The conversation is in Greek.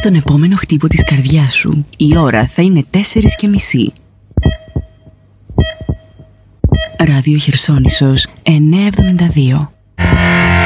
τον επόμενο χτύπο της καρδιάς σου. Η ώρα θα είναι 4:30. Ράδιο Χερσόνησος 972.